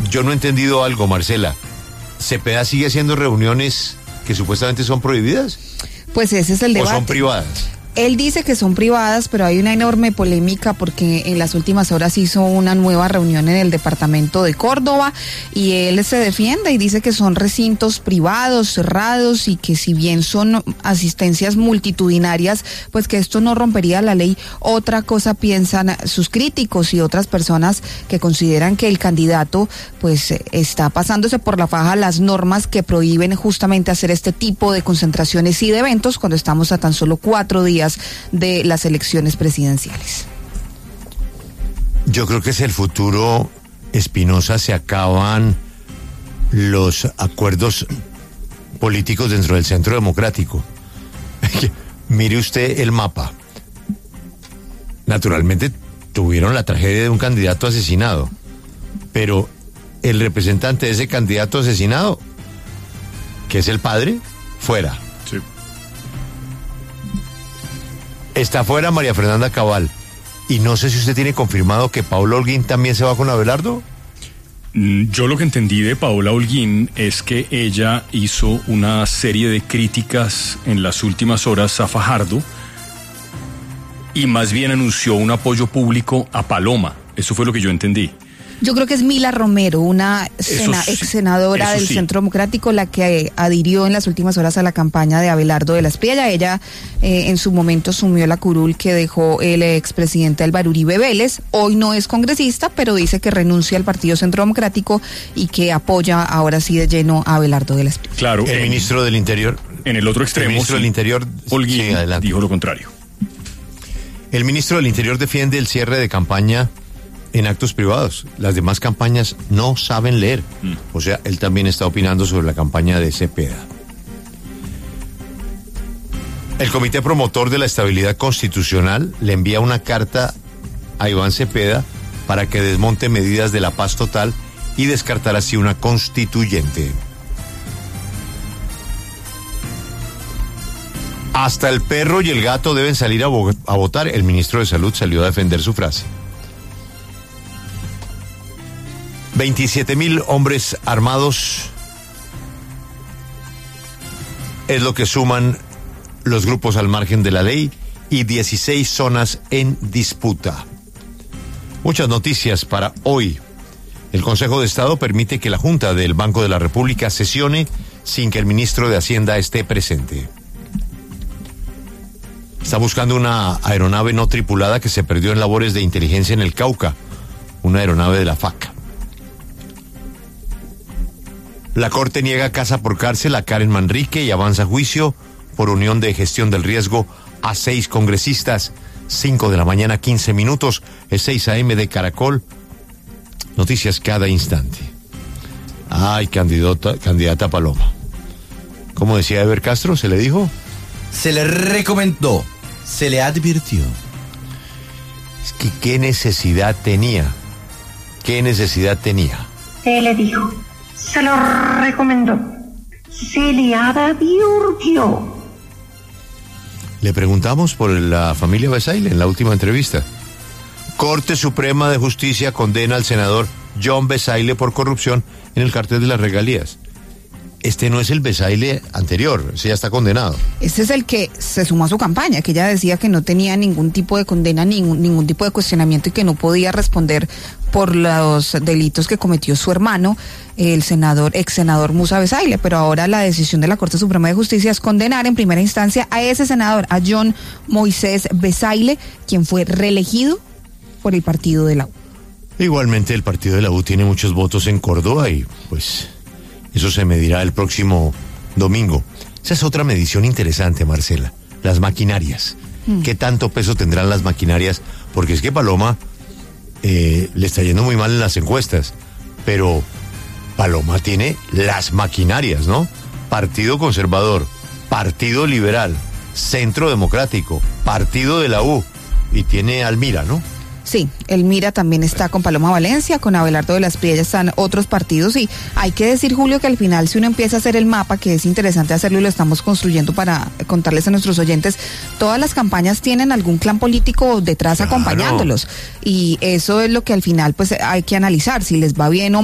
Yo no he entendido algo, Marcela. ¿Cepeda sigue haciendo reuniones que supuestamente son prohibidas? Pues ese es el debate. ¿O son privadas? Él dice que son privadas, pero hay una enorme polémica porque en las últimas horas hizo una nueva reunión en el departamento de Córdoba y él se defiende y dice que son recintos privados, cerrados y que si bien son asistencias multitudinarias, pues que esto no rompería la ley. Otra cosa piensan sus críticos y otras personas que consideran que el candidato pues está pasándose por la faja las normas que prohíben justamente hacer este tipo de concentraciones y de eventos cuando estamos a tan solo 4 días de las elecciones presidenciales. Yo creo que es el futuro, Espinosa. Se acaban los acuerdos políticos dentro del Centro Democrático. Mire usted el mapa. Naturalmente tuvieron la tragedia de un candidato asesinado, pero el representante de ese candidato asesinado, que es el padre, fuera. Sí. Está fuera María Fernanda Cabal. Y no sé si usted tiene confirmado que Paola Holguín también se va con Abelardo. Yo lo que entendí de Paola Holguín es que ella hizo una serie de críticas en las últimas horas a Fajardo y más bien anunció un apoyo público a Paloma. Eso fue lo que yo entendí. Yo creo que es Mila Romero, una ex senadora del Centro Democrático, la que adhirió en las últimas horas a la campaña de Abelardo de la Espriella. Ella en su momento asumió la curul que dejó el expresidente Álvaro Uribe Vélez. Hoy no es congresista, pero dice que renuncia al Partido Centro Democrático y que apoya ahora sí de lleno a Abelardo de la Espriella. Claro, El ministro del Interior. En el otro extremo, El ministro del Interior, Holguín dijo lo contrario. El ministro del Interior defiende el cierre de campaña en actos privados. Las demás campañas no saben leer. O sea, él también está opinando sobre la campaña de Cepeda. El Comité Promotor de la Estabilidad Constitucional le envía una carta a Iván Cepeda para que desmonte medidas de la paz total y descartar así una constituyente. Hasta el perro y el gato deben salir a votar. El ministro de Salud salió a defender su frase. 27,000 hombres armados es lo que suman los grupos al margen de la ley y 16 zonas en disputa. Muchas noticias para hoy. El Consejo de Estado permite que la Junta del Banco de la República sesione sin que el ministro de Hacienda esté presente. Está buscando una aeronave no tripulada que se perdió en labores de inteligencia en el Cauca, una aeronave de la FAC. La Corte niega casa por cárcel a Karen Manrique y avanza juicio por unión de gestión del riesgo a 6 congresistas. 5 de la mañana, 15 minutos, es 6 a.m. de Caracol. Noticias cada instante. Ay, candidata Paloma. ¿Cómo decía Eber Castro? ¿Se le dijo? Se le recomendó, se le advirtió. Es que ¿qué necesidad tenía? ¿Qué necesidad tenía? Se le dijo. Se lo recomendó. Se le advirtió. Le preguntamos por la familia Besaile en la última entrevista. Corte Suprema de Justicia condena al senador John Besaile por corrupción en el cartel de las regalías. Este no es el Besaile anterior, ese ya está condenado. Este es el que se sumó a su campaña, que ella decía que no tenía ningún tipo de condena, ningún tipo de cuestionamiento y que no podía responder por los delitos que cometió su hermano, el ex senador Musa Besaile. Pero ahora la decisión de la Corte Suprema de Justicia es condenar en primera instancia a ese senador, a John Moisés Besaile, quien fue reelegido por el partido de la U. Igualmente el partido de la U tiene muchos votos en Córdoba y pues eso se medirá el próximo domingo. Esa es otra medición interesante, Marcela. Las maquinarias. ¿Qué tanto peso tendrán las maquinarias? Porque es que Paloma le está yendo muy mal en las encuestas, pero Paloma tiene las maquinarias, ¿no? Partido Conservador, Partido Liberal, Centro Democrático, Partido de la U y tiene Almira, ¿no? Sí, el Mira también está con Paloma Valencia, con Abelardo de la Espriella están otros partidos y hay que decir, Julio, que al final si uno empieza a hacer el mapa, que es interesante hacerlo y lo estamos construyendo para contarles a nuestros oyentes, todas las campañas tienen algún clan político detrás acompañándolos y eso es lo que al final pues hay que analizar, si les va bien o